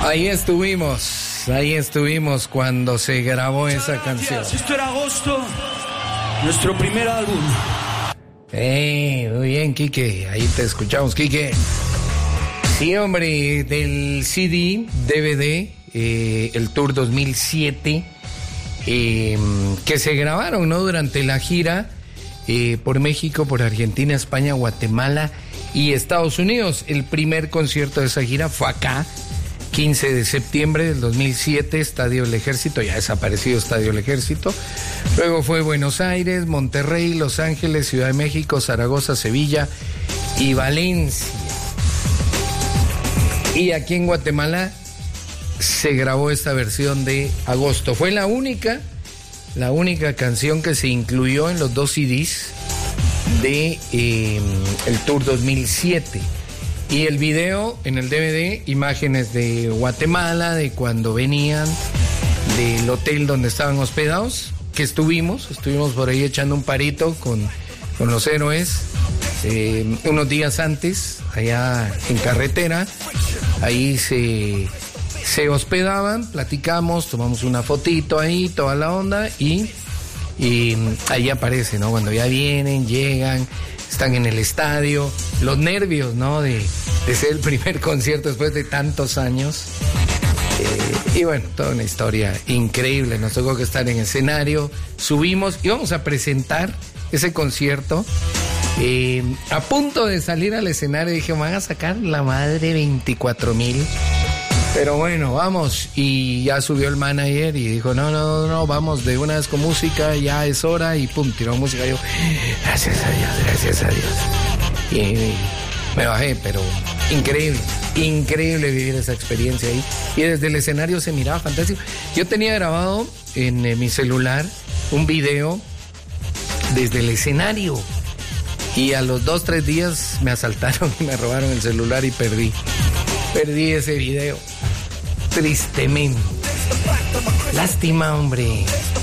Ahí estuvimos cuando se grabó esa canción. Esto era Agosto, nuestro primer álbum. Muy bien, Quique, ahí te escuchamos, Quique. Sí, hombre, del CD, DVD, el Tour 2007, que se grabaron, ¿no? Durante la gira por México, por Argentina, España, Guatemala y Estados Unidos. El primer concierto de esa gira fue acá, 15 de septiembre del 2007, Estadio del Ejército, ya desaparecido Estadio del Ejército. Luego fue Buenos Aires, Monterrey, Los Ángeles, Ciudad de México, Zaragoza, Sevilla y Valencia. Y aquí en Guatemala se grabó esta versión de Agosto. Fue la única canción que se incluyó en los dos CDs de el Tour 2007. Y el video en el DVD, imágenes de Guatemala, de cuando venían del hotel donde estaban hospedados, que estuvimos por ahí echando un parito con los héroes unos días antes, allá en carretera. Ahí se hospedaban, platicamos, tomamos una fotito ahí, toda la onda, y ahí aparece, ¿no? Cuando ya vienen, llegan, están en el estadio, los nervios, ¿no? De ser el primer concierto después de tantos años. Y bueno, toda una historia increíble. Nos tocó que estar en escenario, subimos y vamos a presentar ese concierto. A punto de salir al escenario dije, van a sacar la madre 24,000. Pero bueno, vamos. Y ya subió el manager y dijo, no, vamos de una vez con música, ya es hora, y pum, tiró música. Y yo, gracias a Dios. Y me bajé, pero increíble vivir esa experiencia ahí. Y desde el escenario se miraba fantástico. Yo tenía grabado en mi celular un video desde el escenario. Y a los 2-3 días me asaltaron y me robaron el celular y perdí ese video. Tristemente. Lástima, hombre.